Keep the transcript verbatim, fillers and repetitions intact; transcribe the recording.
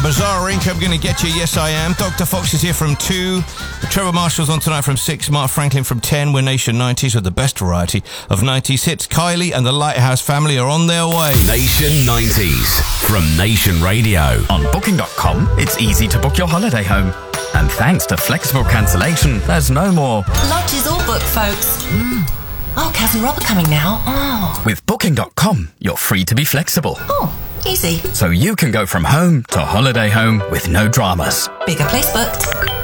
Bizarre Inc. I'm going to get you. Yes, I am. Doctor Fox is here from two. Trevor Marshall's on tonight from six. Mark Franklin from ten. We're Nation nineties with the best variety of nineties hits. Kylie and the Lighthouse family are on their way. Nation nineties from Nation Radio. On booking dot com, it's easy to book your holiday home. And thanks to flexible cancellation, there's no more lodge is all booked, folks. Mm. Oh, Kaz and Rob are coming now. Oh. With booking dot com, you're free to be flexible. Oh, easy. So you can go from home to holiday home with no dramas. Bigger place booked.